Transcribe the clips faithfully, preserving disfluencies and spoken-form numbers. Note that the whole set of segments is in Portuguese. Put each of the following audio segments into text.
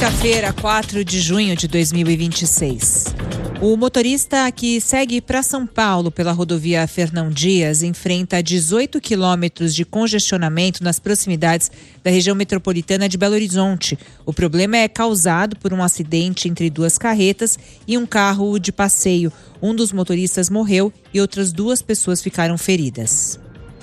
Quinta-feira, quatro de junho de dois mil e vinte e seis. O motorista que segue para São Paulo pela rodovia Fernão Dias enfrenta dezoito quilômetros de congestionamento nas proximidades da região metropolitana de Belo Horizonte. O problema é causado por um acidente entre duas carretas e um carro de passeio. Um dos motoristas morreu e outras duas pessoas ficaram feridas.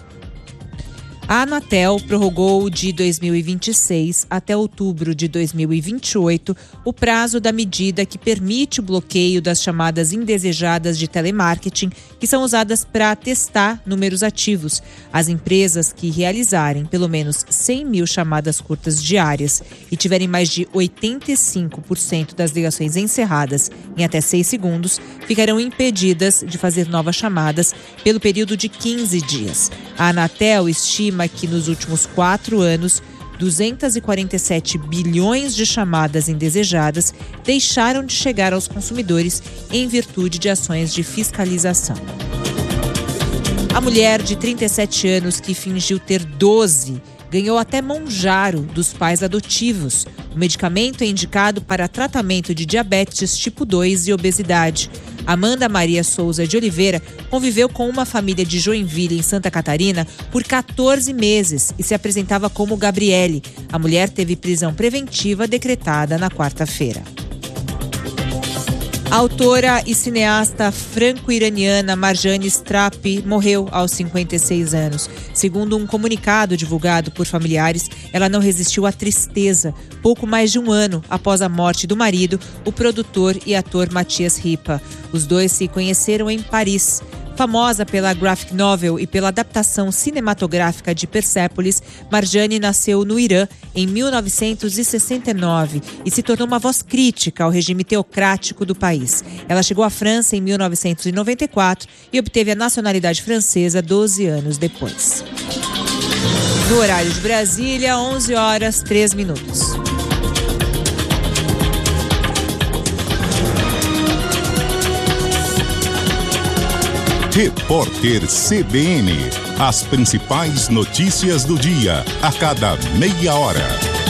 A Anatel prorrogou de dois mil e vinte e seis até outubro de dois mil e vinte e oito o prazo da medida que permite o bloqueio das chamadas indesejadas de telemarketing, que são usadas para testar números ativos. As empresas que realizarem pelo menos cem mil chamadas curtas diárias e tiverem mais de oitenta e cinco por cento das ligações encerradas em até seis segundos ficarão impedidas de fazer novas chamadas pelo período de quinze dias. A Anatel estima que nos últimos quatro anos, duzentos e quarenta e sete bilhões de chamadas indesejadas deixaram de chegar aos consumidores em virtude de ações de fiscalização. A mulher de trinta e sete anos que fingiu ter doze ganhou até Monjaro dos pais adotivos. O medicamento é indicado para tratamento de diabetes tipo dois e obesidade. Amanda Maria Souza de Oliveira conviveu com uma família de Joinville, em Santa Catarina, por quatorze meses e se apresentava como Gabriele. A mulher teve prisão preventiva decretada na quarta-feira. A autora e cineasta franco-iraniana Marjane Satrapi morreu aos cinquenta e seis anos. Segundo um comunicado divulgado por familiares, ela não resistiu à tristeza pouco mais de um ano após a morte do marido, o produtor e ator Matias Ripa. Os dois se conheceram em Paris. Famosa pela graphic novel e pela adaptação cinematográfica de Persépolis, Marjane nasceu no Irã em mil novecentos e sessenta e nove e se tornou uma voz crítica ao regime teocrático do país. Ela chegou à França em mil novecentos e noventa e quatro e obteve a nacionalidade francesa doze anos depois. No horário de Brasília, onze horas, três minutos. Repórter C B N. As principais notícias do dia, a cada meia hora.